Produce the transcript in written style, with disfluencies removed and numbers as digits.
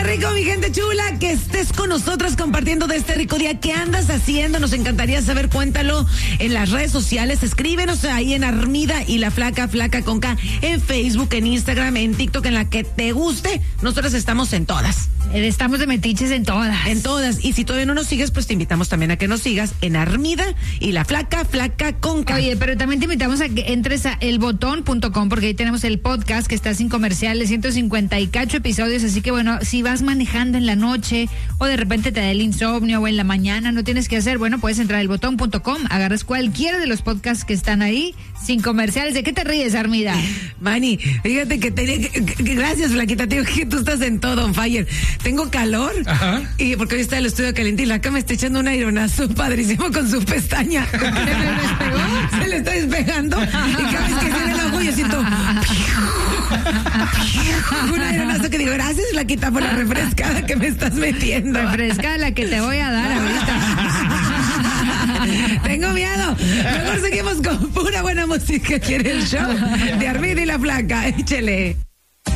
rico, mi gente chula, que estés con nosotros compartiendo de este rico día. ¿Qué andas haciendo? Nos encantaría saber, cuéntalo en las redes sociales. Escríbenos ahí en Armida y la Flaca, Flaca con K, en Facebook, en Instagram, en TikTok, en la que te guste. Nosotros estamos en todas. Estamos de metiches en todas. En todas. Y si todavía no nos sigues, pues te invitamos también a que nos sigas en Armida y la Flaca, Flaca con K. Oye, pero también te invitamos a que entres a elbotón.com, porque ahí tenemos el podcast que está sin comerciales, 150 y cacho episodios. Así que bueno, si vas manejando en la noche o de repente te da el insomnio o en la mañana, no tienes que hacer, bueno, puedes entrar a elbotón.com, agarras cualquiera de los podcasts que están ahí sin comerciales. ¿De qué te ríes, Armida? Manny, fíjate que gracias, Flaquita, tío, que tú estás en todo on fire. Tengo calor. Ajá. Y porque hoy está el estudio caliente y la cama está echando un aironazo padrísimo con su pestaña. ¿Se le despegó? Se le está despegando. Y cada vez que viene el agua yo siento un aironazo que digo, gracias, Flaquita, por la refrescada que me estás metiendo. Refresca la que te voy a dar ahorita. Tengo miedo. Mejor seguimos con pura buena música aquí en el show de Armida y la Flaca. Échele.